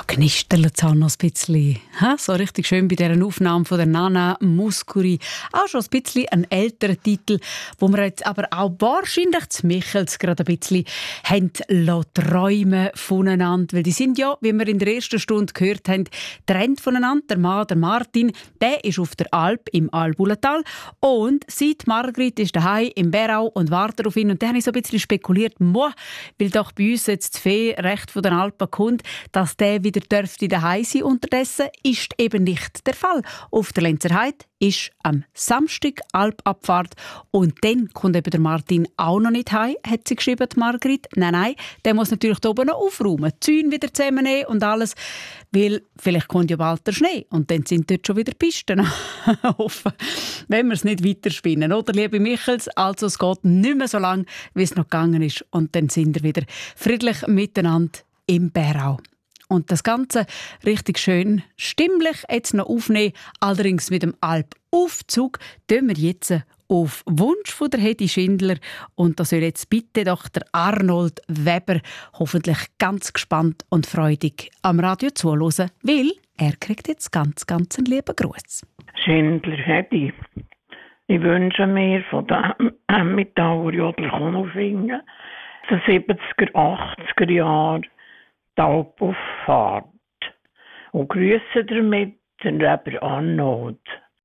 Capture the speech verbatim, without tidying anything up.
knistert es auch noch ein bisschen. Ha? So richtig schön bei dieser Aufnahme von der Nana Mouskouri. Auch schon ein bisschen ein älterer Titel, wo wir jetzt aber auch wahrscheinlich zu Michels gerade ein bisschen haben träumen voneinander. Weil die sind ja, wie wir in der ersten Stunde gehört haben, getrennt voneinander. Der Mann, der Martin, der ist auf der Alp im Albulatal und seit Margrit ist daheim im Berau und wartet auf ihn. Und da habe ich so ein bisschen spekuliert, moi, weil doch bei uns jetzt die Fee recht von den Alpen kommt, dass der wieder dürfte daheim sein. Unterdessen ist eben nicht der Fall. Auf der Lenzer Heide ist am Samstag Alpabfahrt und dann kommt eben der Martin auch noch nicht heim, hat sie geschrieben, die Margrit. Nein, nein, der muss natürlich da oben noch aufräumen, die Zäune wieder zusammennehmen und alles, weil vielleicht kommt ja bald der Schnee und dann sind dort schon wieder Pisten offen, wenn wir es nicht weiterspinnen, oder, liebe Michels? Also es geht nicht mehr so lange, wie es noch gegangen ist und dann sind wir wieder friedlich miteinander im Berau. Und das Ganze richtig schön stimmlich jetzt noch aufnehmen, allerdings mit dem Alpaufzug, tun wir jetzt auf Wunsch von der Hedi Schindler. Und da soll jetzt bitte doch der Arnold Weber hoffentlich ganz gespannt und freudig am Radio zuhören, weil er kriegt jetzt ganz, ganz einen lieben Gruß. Schindler Hedi, ich wünsche mir von dem Emmentaler Jodler Konolfingen den siebziger, achtziger Jahren die Alpauffahrt und grüße damit den Reber Arnold.